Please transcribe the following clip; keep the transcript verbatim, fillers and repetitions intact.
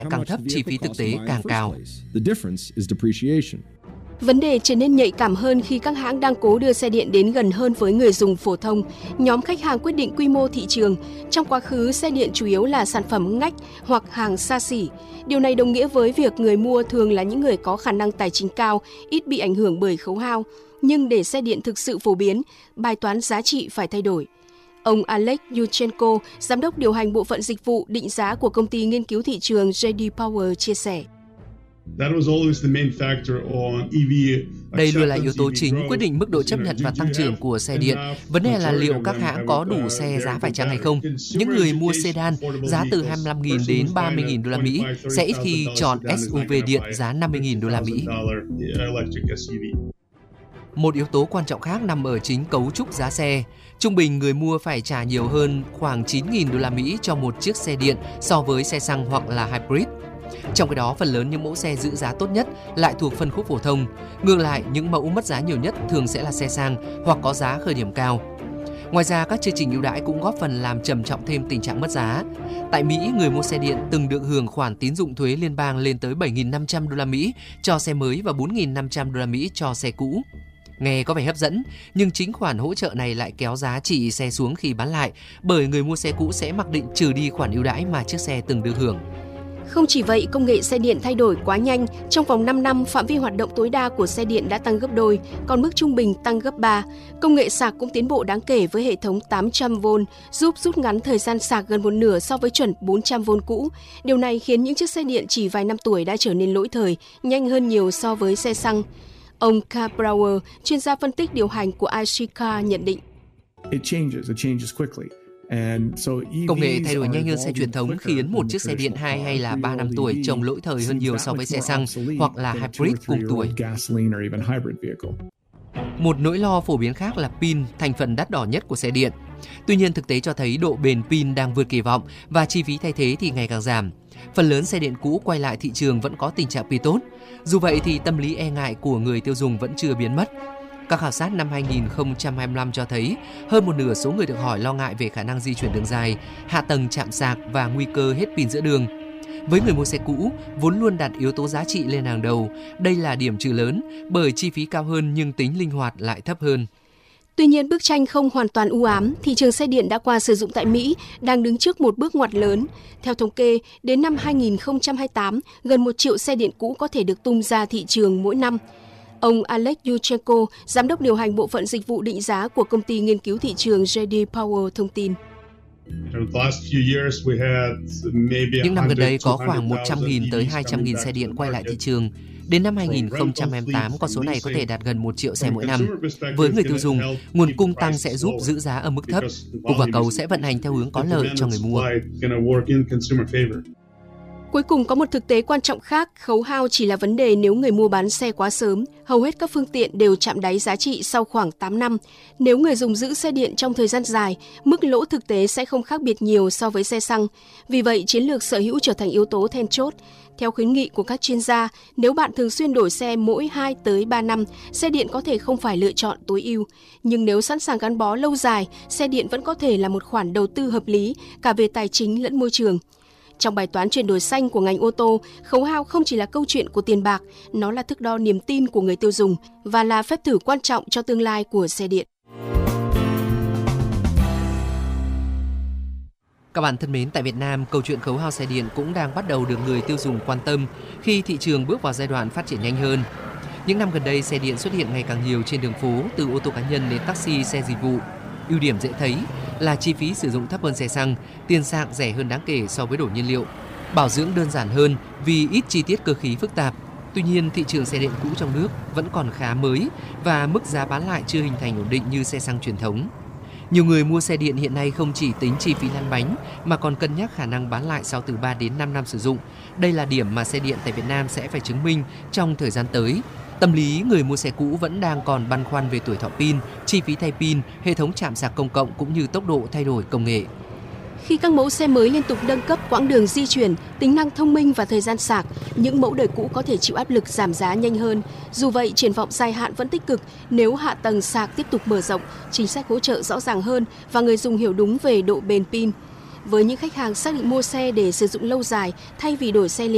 càng thấp, chi phí thực tế càng cao. Vấn đề trở nên nhạy cảm hơn khi các hãng đang cố đưa xe điện đến gần hơn với người dùng phổ thông. Nhóm khách hàng quyết định quy mô thị trường. Trong quá khứ, xe điện chủ yếu là sản phẩm ngách hoặc hàng xa xỉ. Điều này đồng nghĩa với việc người mua thường là những người có khả năng tài chính cao, ít bị ảnh hưởng bởi khấu hao. Nhưng để xe điện thực sự phổ biến, bài toán giá trị phải thay đổi. Ông Alex Yuchenko, giám đốc điều hành bộ phận dịch vụ định giá của công ty nghiên cứu thị trường J D Power chia sẻ. Đây luôn là yếu tố chính quyết định mức độ chấp nhận và tăng trưởng của xe điện. Vấn đề là liệu các hãng có đủ xe giá phải chăng hay không. Những người mua sedan giá từ hai mươi lăm nghìn đến ba mươi nghìn đô la Mỹ sẽ ít khi chọn ét u vê điện giá năm mươi nghìn đô la Mỹ. Một yếu tố quan trọng khác nằm ở chính cấu trúc giá xe. Trung bình người mua phải trả nhiều hơn khoảng chín nghìn đô la Mỹ cho một chiếc xe điện so với xe xăng hoặc là hybrid. Trong khi đó, phần lớn những mẫu xe giữ giá tốt nhất lại thuộc phân khúc phổ thông. Ngược lại, những mẫu mất giá nhiều nhất thường sẽ là xe sang hoặc có giá khởi điểm cao. Ngoài ra, các chương trình ưu đãi cũng góp phần làm trầm trọng thêm tình trạng mất giá. Tại Mỹ, người mua xe điện từng được hưởng khoản tín dụng thuế liên bang lên tới bảy nghìn năm trăm đô la Mỹ cho xe mới và bốn nghìn năm trăm đô la Mỹ cho xe cũ. Nghe có vẻ hấp dẫn, nhưng chính khoản hỗ trợ này lại kéo giá trị xe xuống khi bán lại, bởi người mua xe cũ sẽ mặc định trừ đi khoản ưu đãi mà chiếc xe từng được hưởng. Không chỉ vậy, công nghệ xe điện thay đổi quá nhanh. Trong vòng năm năm, phạm vi hoạt động tối đa của xe điện đã tăng gấp đôi, còn mức trung bình tăng gấp ba. Công nghệ sạc cũng tiến bộ đáng kể với hệ thống tám trăm vôn, giúp rút ngắn thời gian sạc gần một nửa so với chuẩn bốn trăm vôn cũ. Điều này khiến những chiếc xe điện chỉ vài năm tuổi đã trở nên lỗi thời, nhanh hơn nhiều so với xe xăng. Ông Carl Brower, chuyên gia phân tích điều hành của i xê Car nhận định. Công nghệ thay đổi nhanh hơn xe truyền thống khiến một chiếc xe điện hai hay là ba năm tuổi trông lỗi thời hơn nhiều so với xe xăng hoặc là hybrid cùng tuổi. Một nỗi lo phổ biến khác là pin, thành phần đắt đỏ nhất của xe điện. Tuy nhiên, thực tế cho thấy độ bền pin đang vượt kỳ vọng và chi phí thay thế thì ngày càng giảm. Phần lớn xe điện cũ quay lại thị trường vẫn có tình trạng pin tốt. Dù vậy thì tâm lý e ngại của người tiêu dùng vẫn chưa biến mất. Các khảo sát năm hai nghìn không trăm hai mươi lăm cho thấy hơn một nửa số người được hỏi lo ngại về khả năng di chuyển đường dài, hạ tầng chạm sạc và nguy cơ hết pin giữa đường. Với người mua xe cũ, vốn luôn đặt yếu tố giá trị lên hàng đầu, đây là điểm trừ lớn bởi chi phí cao hơn nhưng tính linh hoạt lại thấp hơn. Tuy nhiên, bức tranh không hoàn toàn u ám, thị trường xe điện đã qua sử dụng tại Mỹ đang đứng trước một bước ngoặt lớn. Theo thống kê, đến năm hai nghìn không trăm hai mươi tám, gần một triệu xe điện cũ có thể được tung ra thị trường mỗi năm. Ông Alex Yuchenko, giám đốc điều hành bộ phận dịch vụ định giá của công ty nghiên cứu thị trường J D Power thông tin. Những năm gần đây có khoảng một trăm nghìn tới hai trăm nghìn xe điện quay lại thị trường. Đến năm hai nghìn không trăm hai mươi tám, con số này có thể đạt gần một triệu xe mỗi năm. Với người tiêu dùng, nguồn cung tăng sẽ giúp giữ giá ở mức thấp. Cung và cầu sẽ vận hành theo hướng có lợi cho người mua. Cuối cùng có một thực tế quan trọng khác, khấu hao chỉ là vấn đề nếu người mua bán xe quá sớm. Hầu hết các phương tiện đều chạm đáy giá trị sau khoảng tám năm. Nếu người dùng giữ xe điện trong thời gian dài, mức lỗ thực tế sẽ không khác biệt nhiều so với xe xăng. Vì vậy, chiến lược sở hữu trở thành yếu tố then chốt. Theo khuyến nghị của các chuyên gia, nếu bạn thường xuyên đổi xe mỗi hai tới ba năm, xe điện có thể không phải lựa chọn tối ưu. Nhưng nếu sẵn sàng gắn bó lâu dài, xe điện vẫn có thể là một khoản đầu tư hợp lý, cả về tài chính lẫn môi trường. Trong bài toán chuyển đổi xanh của ngành ô tô, khấu hao không chỉ là câu chuyện của tiền bạc, nó là thước đo niềm tin của người tiêu dùng và là phép thử quan trọng cho tương lai của xe điện. Các bạn thân mến, tại Việt Nam, câu chuyện khấu hao xe điện cũng đang bắt đầu được người tiêu dùng quan tâm khi thị trường bước vào giai đoạn phát triển nhanh hơn. Những năm gần đây, xe điện xuất hiện ngày càng nhiều trên đường phố, từ ô tô cá nhân đến taxi, xe dịch vụ. Ưu điểm dễ thấy là chi phí sử dụng thấp hơn xe xăng, tiền sạc rẻ hơn đáng kể so với đổ nhiên liệu. Bảo dưỡng đơn giản hơn vì ít chi tiết cơ khí phức tạp. Tuy nhiên, thị trường xe điện cũ trong nước vẫn còn khá mới và mức giá bán lại chưa hình thành ổn định như xe xăng truyền thống. Nhiều người mua xe điện hiện nay không chỉ tính chi phí lăn bánh mà còn cân nhắc khả năng bán lại sau từ ba đến năm năm sử dụng. Đây là điểm mà xe điện tại Việt Nam sẽ phải chứng minh trong thời gian tới. Tâm lý người mua xe cũ vẫn đang còn băn khoăn về tuổi thọ pin, chi phí thay pin, hệ thống chạm sạc công cộng cũng như tốc độ thay đổi công nghệ. Khi các mẫu xe mới liên tục nâng cấp quãng đường di chuyển, tính năng thông minh và thời gian sạc, những mẫu đời cũ có thể chịu áp lực giảm giá nhanh hơn. Dù vậy, triển vọng dài hạn vẫn tích cực nếu hạ tầng sạc tiếp tục mở rộng, chính sách hỗ trợ rõ ràng hơn và người dùng hiểu đúng về độ bền pin. Với những khách hàng xác định mua xe để sử dụng lâu dài thay vì đổi xe liên